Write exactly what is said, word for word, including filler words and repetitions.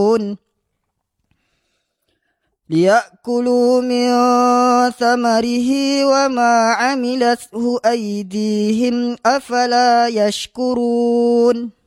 ليأكلوا من ثمره وما عملته أيديهم أفلا يشكرون